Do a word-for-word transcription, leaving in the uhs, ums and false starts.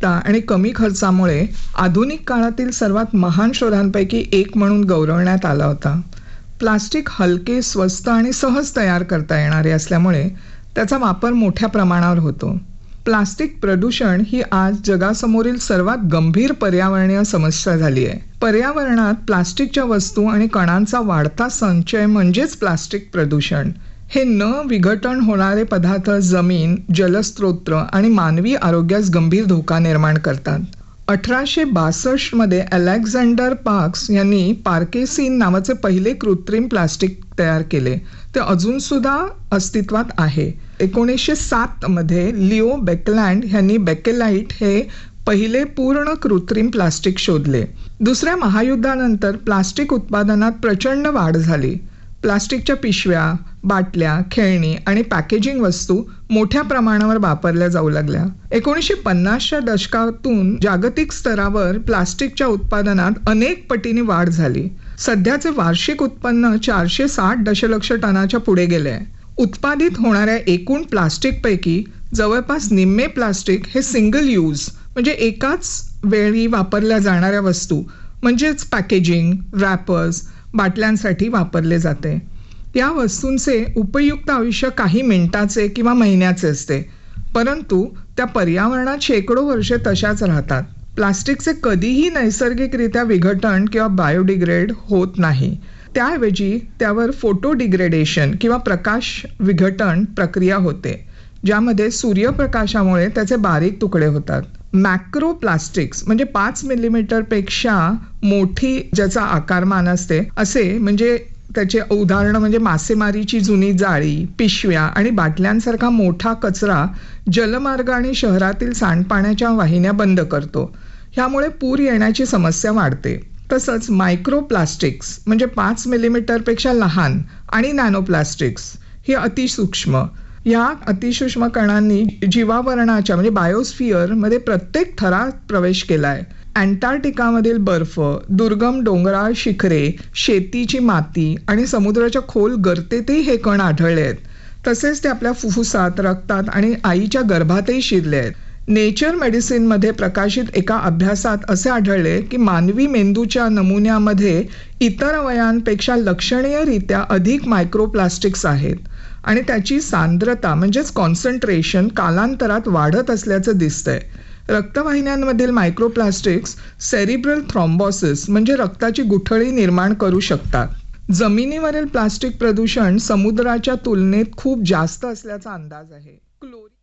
प्रामाणिकता आणि कमी खर्चामुळे आधुनिक काळातील सर्वात महान शोधांपैकी एक म्हणून गौरवण्यात आला होता. प्लास्टिक हलके, स्वस्त आणि सहज तयार करता येणारे असल्यामुळे त्याचा वापर मोठ्या प्रमाणावर होतो. प्लास्टिक प्रदूषण ही आज जगासमोरील सर्वात गंभीर पर्यावरणीय समस्या झाली आहे. पर्यावरणात प्लास्टिकच्या वस्तू आणि कणांचा वाढता संचय म्हणजेच प्लास्टिक प्रदूषण. हे न विघटन होणारे पदार्थ जमीन, जलस्रोत आणि मानवी आरोग्यास गंभीर धोका निर्माण करतात. अठराशे बासष्ट मध्ये अलेक्झांडर पार्क्स यांनी पार्केसिन नावाचे पहिले कृत्रिम प्लास्टिक तयार केले. ते अजून सुद्धा अस्तित्वात आहे. एकोणीसशे सात मध्ये लिओ बेकलँड यांनी बेकेलाइट हे पहिले पूर्ण कृत्रिम प्लास्टिक शोधले. दुसऱ्या महायुद्धानंतर प्लास्टिक उत्पादनात प्रचंड वाढ झाली. प्लास्टिकच्या पिशव्या, बाटल्या, खेळणी आणि पॅकेजिंग वस्तू मोठ्या प्रमाणावर वापरल्या जाऊ लागल्या. एकोणीसशे पन्नासच्या दशकातून जागतिक स्तरावर प्लास्टिकच्या उत्पादनात अनेक पटीने वाढ झाली. सध्याचे वार्षिक उत्पन्न चारशे साठ दशलक्ष टनाच्या पुढे गेले आहे. उत्पादित होणाऱ्या एकूण प्लास्टिकपैकी जवळपास निम्मे प्लास्टिक हे सिंगल यूज म्हणजे एकाच वेळी वापरल्या जाणाऱ्या वस्तू म्हणजेच पॅकेजिंग, रॅपर्स, बाटल्यांसाठी वापरले जाते. या वस्तूंचे उपयुक्त आयुष्य काही मिनिटाचे किंवा महिन्याचे असते, परंतु त्या पर्यावरणात शेकडो वर्षे तशाच राहतात. प्लास्टिकचे कधीही नैसर्गिकरित्या विघटन किंवा बायोडिग्रेड होत नाही. त्याऐवजी त्यावर फोटो डिग्रेडेशन किंवा प्रकाश विघटन प्रक्रिया होते, ज्यामध्ये सूर्यप्रकाशामुळे त्याचे बारीक तुकडे होतात. मॅक्रो प्लास्टिक्स म्हणजे पाच मिलीमीटर पेक्षा मोठी ज्याचा आकारमान असते असे म्हणजे त्याचे उदाहरणं म्हणजे मासेमारीची जुनी जाळी, पिशव्या आणि बाटल्यांसारखा मोठा कचरा जलमार्ग आणि शहरातील सांडपाण्याच्या वाहिन्या बंद करतो. ह्यामुळे पूर येण्याची समस्या वाढते. तसंच मायक्रो प्लास्टिक्स म्हणजे पाच मिलीमीटर पेक्षा लहान आणि नॅनो प्लास्टिक्स ही अतिसूक्ष्म. या अतिसूक्ष्म कणांनी जीवावरणाच्या म्हणजे बायोस्फिअर मध्ये प्रत्येक थरात प्रवेश केलाय. अँटार्क्टिकामधील बर्फ, दुर्गम डोंगराळ शिखरे, शेतीची माती आणि समुद्राच्या खोल गर्तेतही हे कण आढळले आहेत. तसेच ते आपल्या फुफ्फुसात, रक्तात आणि आईच्या गर्भातही शिरले आहेत. नेचर मेडिसिनमध्ये प्रकाशित एका अभ्यासात असे आढळले की मानवी मेंदूच्या नमुन्यामध्ये इतर अवयवांपेक्षा लक्षणीयरित्या अधिक मायक्रोप्लास्टिक्स आहेत आणि त्याची सांद्रता म्हणजेच कॉन्सन्ट्रेशन कालांतरात वाढत असल्याचं दिसतंय. रक्तवाहिन्यांमधील मायक्रोप्लास्टिक्स सेरिब्रल थ्रॉम्बोसिस म्हणजे रक्ताची गुठळी निर्माण करू शकतात. जमिनीवरील प्लास्टिक प्रदूषण समुद्राच्या तुलनेत खूप जास्त असल्याचा अंदाज आहे. क्लोरी